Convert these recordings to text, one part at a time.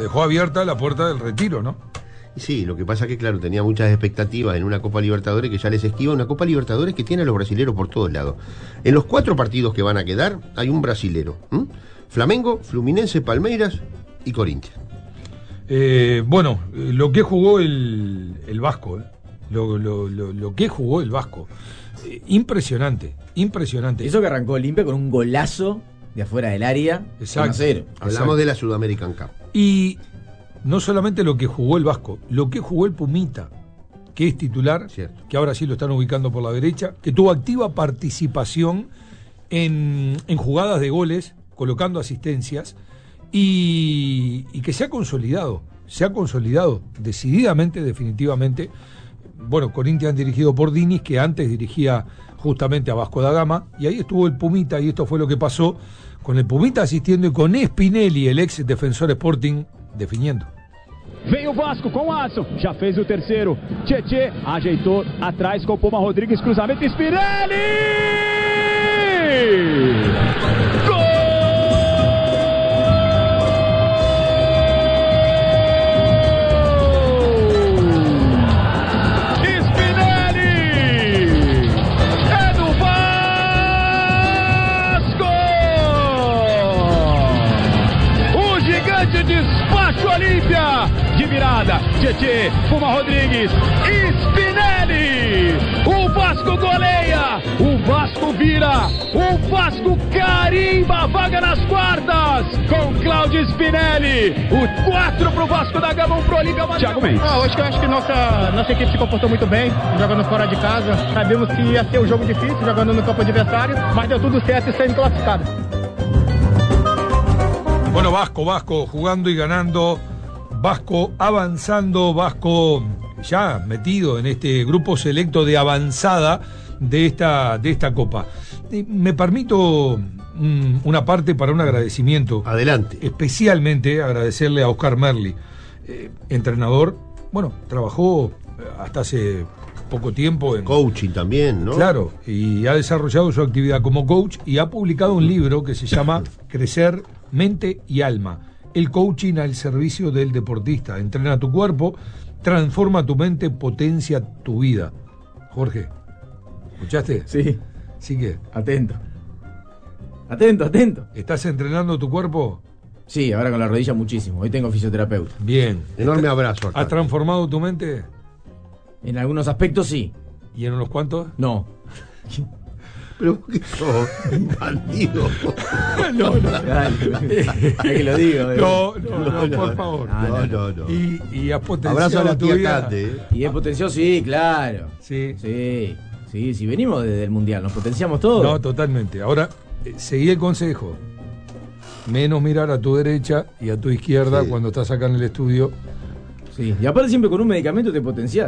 dejó abierta la puerta del retiro, ¿no? Y sí, lo que pasa que, claro, tenía muchas expectativas en una Copa Libertadores que ya les esquiva, una Copa Libertadores que tiene a los brasileros por todos lados. En los 4 partidos que van a quedar, hay un brasilero. Flamengo, Fluminense, Palmeiras y Corinthians. Bueno, lo que jugó el Vasco, lo que jugó el Vasco, impresionante. Eso que arrancó Olimpia con un golazo de afuera del área. Exacto. 1-0. Hablamos de la Sudamerican Cup. Y no solamente lo que jugó el Vasco, lo que jugó el Pumita, que es titular, cierto, que ahora sí lo están ubicando por la derecha, que tuvo activa participación en jugadas de goles, colocando asistencias, y que se ha consolidado decididamente, definitivamente. Bueno, Corinthians dirigido por Diniz, que antes dirigía justamente a Vasco da Gama, y ahí estuvo el Pumita, y esto fue lo que pasó con el Pumita asistiendo y con Spinelli, el ex defensor Sporting, definiendo. Vem o Vasco com o Adson, já fez o terceiro. Tietê ajeitou atrás com o Puma Rodrigues, cruzamento, Spinelli! Gol! Olímpia de virada, Tietê, Puma Rodrigues, Spinelli, o Vasco goleia, o Vasco vira, o Vasco carimba a vaga nas quartas, com Cláudio Spinelli, o 4 pro Vasco da Gama, 1 pro Olímpia. Thiago Mendes. Hoje eu acho que nossa equipe se comportou muito bem, jogando fora de casa, sabemos que ia ser um jogo difícil, jogando no campo adversário, mas deu tudo certo e saindo classificado. Bueno, Vasco jugando y ganando, Vasco avanzando, Vasco ya metido en este grupo selecto de avanzada de esta Copa. Me permito una parte para un agradecimiento. Adelante. Especialmente agradecerle a Oscar Merli, entrenador, bueno, trabajó hasta hace poco tiempo en coaching también, ¿no? Claro, y ha desarrollado su actividad como coach y ha publicado un libro que se llama Crecer Mente y Alma, el coaching al servicio del deportista. Entrena tu cuerpo, transforma tu mente, potencia tu vida. Jorge, ¿escuchaste? Sí. Sí que. Atento. ¿Estás entrenando tu cuerpo? Sí, ahora con la rodilla muchísimo. Hoy tengo fisioterapeuta. Bien. Enorme abrazo acá. ¿Has transformado tu mente? En algunos aspectos sí. ¿Y en unos cuantos? No. Pero ¿qué sos? Bandido. No. Es que lo digo. No, por favor. No. Y has potenciado abrazo a la tu tía vida. Cate. Y es potenciado, sí, claro. Sí. Sí, venimos desde el Mundial, nos potenciamos todos. No, totalmente. Ahora, seguí el consejo. Menos mirar a tu derecha y a tu izquierda cuando estás acá en el estudio. Sí, y aparte siempre con un medicamento te potenciás.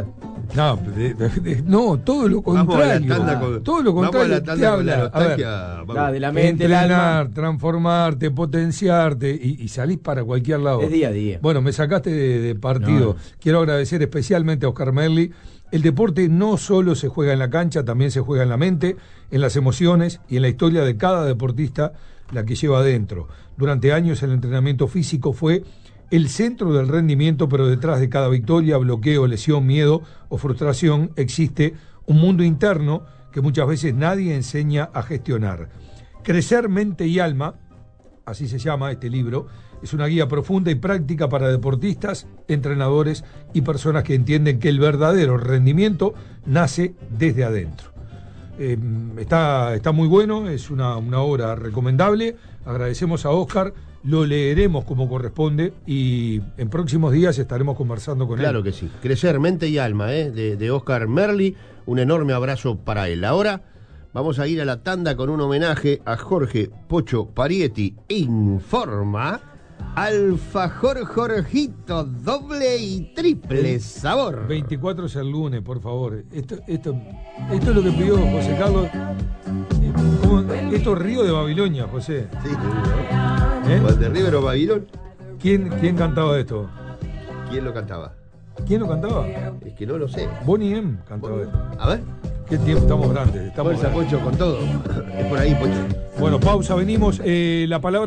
No, todo lo contrario. Todo lo contrario te habla. A ver, de la mente, entrenar, el alma, transformarte, potenciarte y salís para cualquier lado. Es día a día. Bueno, me sacaste de partido. Quiero agradecer especialmente a Oscar Merli. El deporte no solo se juega en la cancha, también se juega en la mente, en las emociones y en la historia de cada deportista, la que lleva adentro. Durante años el entrenamiento físico fue el centro del rendimiento, pero detrás de cada victoria, bloqueo, lesión, miedo o frustración existe un mundo interno que muchas veces nadie enseña a gestionar. Crecer mente y alma, así se llama este libro, es una guía profunda y práctica para deportistas, entrenadores y personas que entienden que el verdadero rendimiento nace desde adentro. Está muy bueno, es una obra recomendable. Agradecemos a Oscar, lo leeremos como corresponde y en próximos días estaremos conversando con él. Claro que sí. Crecer mente y alma, de Oscar Merli. Un enorme abrazo para él. Ahora vamos a ir a la tanda con un homenaje a Jorge Pocho Parietti. Informa alfajor Jorgito, doble y triple sabor. 24 es el lunes, por favor. Esto es lo que pidió José Carlos. Esto es Río de Babilonia, José. Sí, de River o Babilón. ¿Quién cantaba esto? ¿Quién lo cantaba? ¿Quién lo cantaba? Es que no lo sé. Bonnie M cantaba esto. A ver. ¿Qué tiempo? Estamos grandes. Bolsa, Pocho, con todo. Es por ahí, Pocho. Bueno, pausa, venimos. La palabra